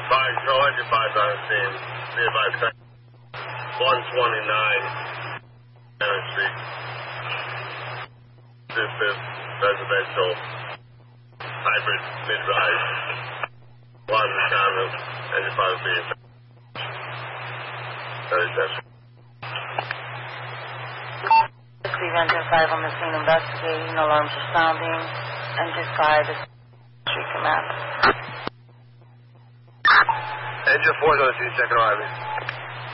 Fire Control, Engine 5 on the scene. Nearby 129 Center Street. 25th Residential. Hybrid mid-rise. One channel. Engine 5 being. Engine 5 on the scene investigating. Alarms are sounding. Engine 5 is street command. Engine 4 is on the scene, checking arriving.